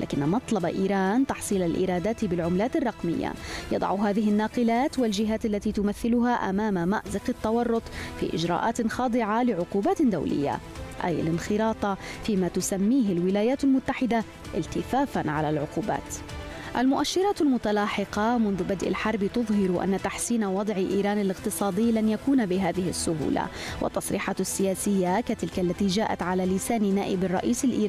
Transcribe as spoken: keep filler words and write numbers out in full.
لكن مطلب إيران تحصيل الإيرادات بالعملات الرقمية يضع هذه الناقلات والجهات التي تمثلها أمام مأزق التورط في إجراءات خاضعة لعقوبات دولية، أي الانخراط فيما تسميه الولايات المتحدة التفافا على العقوبات. المؤشرات المتلاحقة منذ بدء الحرب تظهر أن تحسين وضع إيران الاقتصادي لن يكون بهذه السهولة، والتصريحات السياسية كتلك التي جاءت على لسان نائب الرئيس الإيراني